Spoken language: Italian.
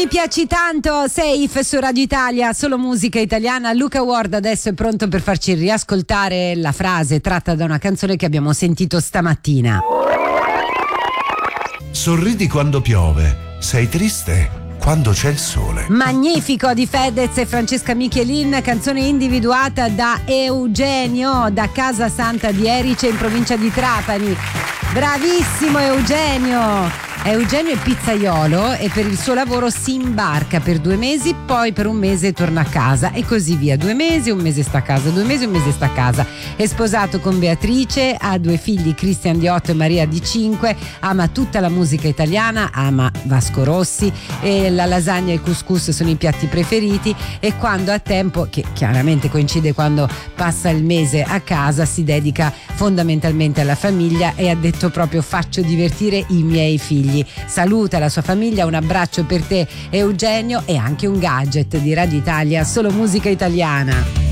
Mi piaci tanto, Safe su Radio Italia, solo musica italiana. Luca Ward adesso è pronto per farci riascoltare la frase tratta da una canzone che abbiamo sentito stamattina. Sorridi quando piove, sei triste quando c'è il sole. Magnifico di Fedez e Francesca Michelin, canzone individuata da Eugenio da Casa Santa di Erice in provincia di Trapani. Bravissimo Eugenio! Eugenio è pizzaiolo e per il suo lavoro si imbarca per 2 mesi, poi per 1 mese torna a casa e così via. 2 mesi, 1 mese sta a casa, 2 mesi, 1 mese sta a casa. È sposato con Beatrice, ha 2 figli, Cristian di 8 e Maria di 5, ama tutta la musica italiana, ama Vasco Rossi e la lasagna e il couscous sono i piatti preferiti, e quando ha tempo, che chiaramente coincide quando passa il mese a casa, si dedica fondamentalmente alla famiglia e ha detto proprio: faccio divertire i miei figli. Saluta la sua famiglia, un abbraccio per te Eugenio, e anche un gadget di Radio Italia, solo musica italiana.